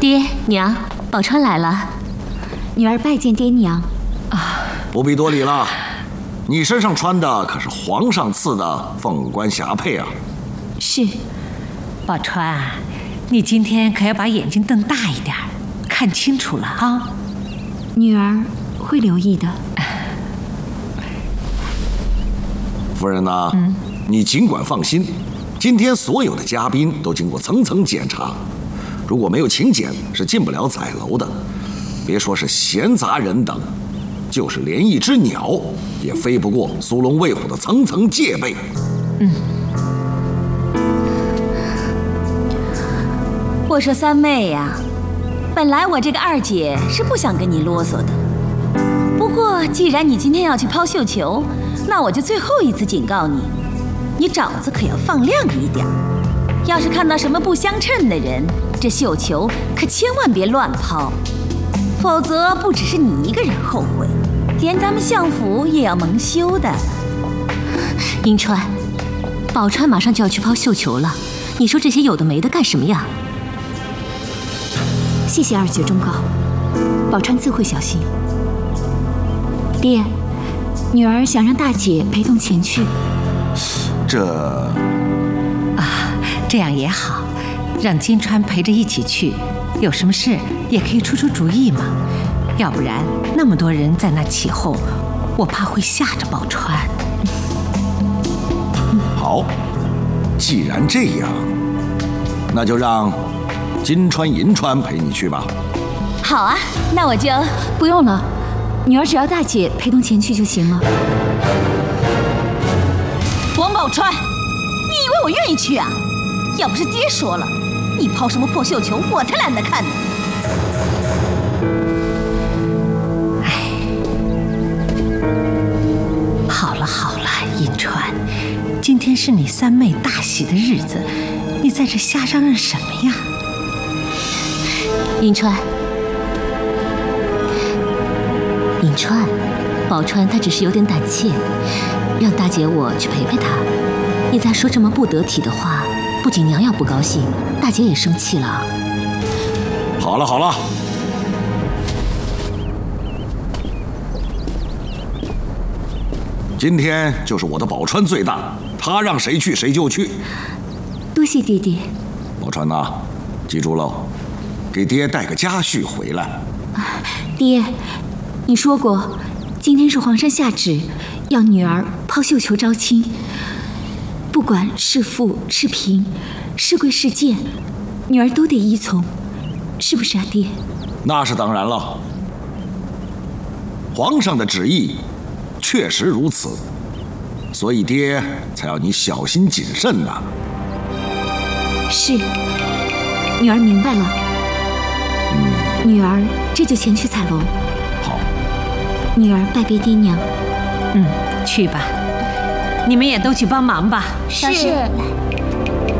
爹娘，宝钏来了， 女儿拜见爹娘。 不必多礼了，你身上穿的可是皇上赐的凤冠霞帔啊。 是。 宝钏，你今天可要把眼睛瞪大一点，看清楚了啊。 女儿会留意的。 夫人呐，你尽管放心，今天所有的嘉宾都经过层层检查，如果没有请柬，是进不了彩楼的。别说是闲杂人等，就是连一只鸟也飞不过苏龙卫虎的层层戒备。 我说三妹呀，本来我这个二姐是不想跟你啰嗦的，不过既然你今天要去抛绣球，那我就最后一次警告你，你爪子可要放亮一点。要是看到什么不相称的人，这绣球可千万别乱抛，否则不只是你一个人后悔，连咱们相府也要蒙羞的。 银川，宝钏马上就要去抛绣球了，你说这些有的没的干什么呀？ 谢谢二姐忠告，宝钏自会小心。爹，女儿想让大姐陪同前去。 这样也好，让金钏陪着一起去，有什么事也可以出出主意嘛。要不然那么多人在那起哄，我怕会吓着宝钏。 好，既然这样，那就让金钏、银钏陪你去吧。 好啊，那我就不用了，女儿只要大姐陪同前去就行了。 王宝钏，你以为我愿意去啊？要不是爹说了，你抛什么破绣球，我才懒得看呢。 好了好了，银钏，今天是你三妹大喜的日子，你在这瞎嚷嚷什么呀？ 银钏，宝钏她只是有点胆怯，让大姐我去陪陪她。你再说这么不得体的话，不仅娘要不高兴，大姐也生气了。 好了好了，今天就是我的宝钏最大，她让谁去谁就去。 多谢爹爹。 宝钏呐，记住喽，给爹带个家婿回来。 爹，你说过，今天是皇上下旨，要女儿抛绣球招亲。不管是富是贫，是贵是贱，女儿都得依从，是不是啊，爹？ 那是当然了，皇上的旨意确实如此，所以爹才要你小心谨慎呐。 是，女儿明白了。女儿这就前去彩楼。 好， 女儿拜别爹娘。 去吧，你们也都去帮忙吧。 是。